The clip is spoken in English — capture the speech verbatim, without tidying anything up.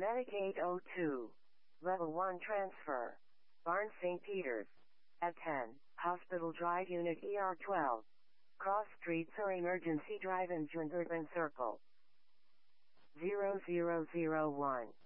Medic eight oh two. Level one transfer. Barnes Saint Peters. At ten, Hospital Drive Unit E R twelve. Cross Streets or Emergency Drive in Urban Circle. zero zero zero one.